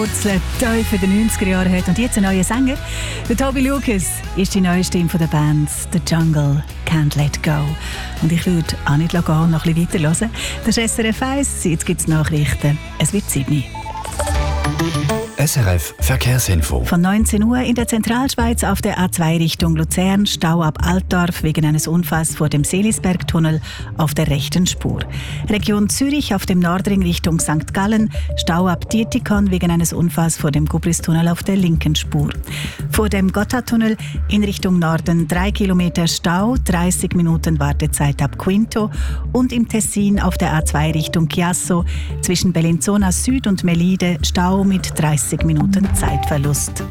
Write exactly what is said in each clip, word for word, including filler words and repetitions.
Wurzeln tief in den neunziger Jahren hat und jetzt ein neuer Sänger. Der Toby Lucas ist die neue Stimme der Band The Jungle Can't Let Go. Und ich würde auch nicht gehen, noch ein bisschen weiterhören. Das ist S R F eins, jetzt gibt es Nachrichten. Es wird sieben. S R F Verkehrsinfo. Von neunzehn Uhr in der Zentralschweiz auf der A zwei Richtung Luzern, Stau ab Altdorf wegen eines Unfalls vor dem Seelisbergtunnel auf der rechten Spur. Region Zürich auf dem Nordring Richtung Sankt Gallen, Stau ab Dietikon wegen eines Unfalls vor dem Gubristunnel auf der linken Spur. Vor dem Gotthardtunnel in Richtung Norden drei Kilometer Stau, dreißig Minuten Wartezeit ab Quinto und im Tessin auf der A zwei Richtung Chiasso zwischen Bellinzona Süd und Melide Stau mit dreißig Minuten Zeitverlust.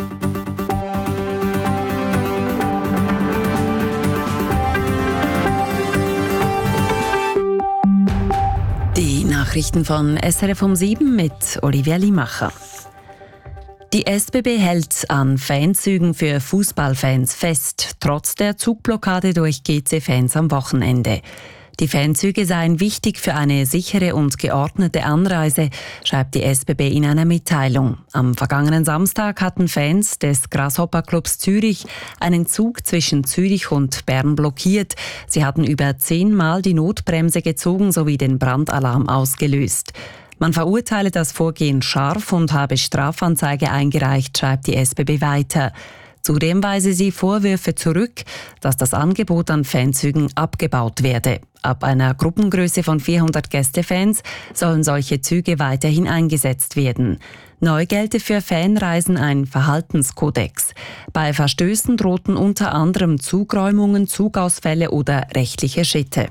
Die Nachrichten von S R F um sieben mit Olivia Limacher. Die S B B hält an Fanzügen für Fußballfans fest, trotz der Zugblockade durch G C-Fans am Wochenende. Die Fanzüge seien wichtig für eine sichere und geordnete Anreise, schreibt die S B B in einer Mitteilung. Am vergangenen Samstag hatten Fans des Grasshopper-Clubs Zürich einen Zug zwischen Zürich und Bern blockiert. Sie hatten über zehnmal die Notbremse gezogen sowie den Brandalarm ausgelöst. Man verurteile das Vorgehen scharf und habe Strafanzeige eingereicht, schreibt die S B B weiter. Zudem weise sie Vorwürfe zurück, dass das Angebot an Fanzügen abgebaut werde. Ab einer Gruppengröße von vierhundert Gästefans sollen solche Züge weiterhin eingesetzt werden. Neu gelte für Fanreisen ein Verhaltenskodex. Bei Verstößen drohten unter anderem Zugräumungen, Zugausfälle oder rechtliche Schritte.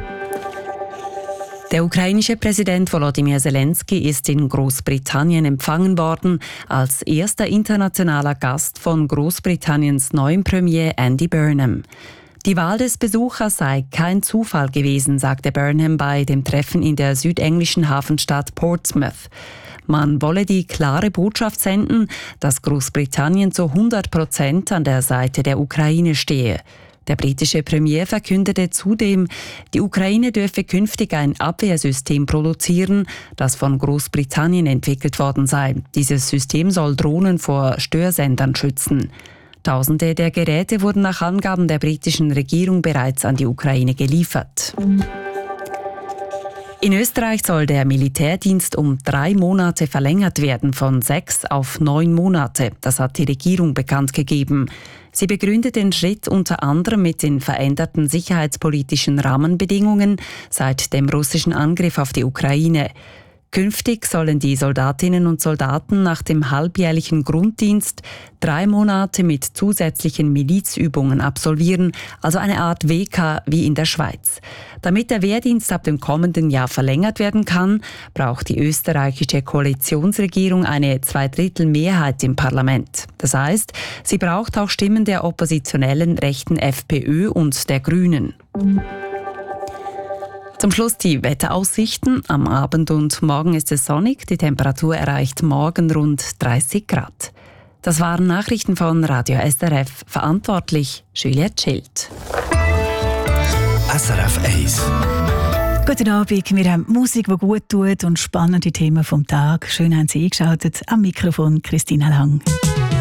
Der ukrainische Präsident Volodymyr Zelensky ist in Großbritannien empfangen worden als erster internationaler Gast von Großbritanniens neuem Premier Andy Burnham. Die Wahl des Besuchers sei kein Zufall gewesen, sagte Burnham bei dem Treffen in der südenglischen Hafenstadt Portsmouth. Man wolle die klare Botschaft senden, dass Großbritannien zu hundert Prozent an der Seite der Ukraine stehe. Der britische Premier verkündete zudem, die Ukraine dürfe künftig ein Abwehrsystem produzieren, das von Großbritannien entwickelt worden sei. Dieses System soll Drohnen vor Störsendern schützen. Tausende der Geräte wurden nach Angaben der britischen Regierung bereits an die Ukraine geliefert. In Österreich soll der Militärdienst um drei Monate verlängert werden, von sechs auf neun Monate. Das hat die Regierung bekannt gegeben. Sie begründet den Schritt unter anderem mit den veränderten sicherheitspolitischen Rahmenbedingungen seit dem russischen Angriff auf die Ukraine. Künftig sollen die Soldatinnen und Soldaten nach dem halbjährlichen Grunddienst drei Monate mit zusätzlichen Milizübungen absolvieren, also eine Art W K wie in der Schweiz. Damit der Wehrdienst ab dem kommenden Jahr verlängert werden kann, braucht die österreichische Koalitionsregierung eine Zweidrittelmehrheit im Parlament. Das heißt, sie braucht auch Stimmen der oppositionellen rechten FPÖ und der Grünen. Zum Schluss die Wetteraussichten. Am Abend und morgen ist es sonnig. Die Temperatur erreicht morgen rund dreißig Grad. Das waren Nachrichten von Radio S R F. Verantwortlich Juliette Schild. S R F eins. Guten Abend, wir haben Musik, die gut tut und spannende Themen vom Tag. Schön haben Sie eingeschaltet. Am Mikrofon Christina Lang.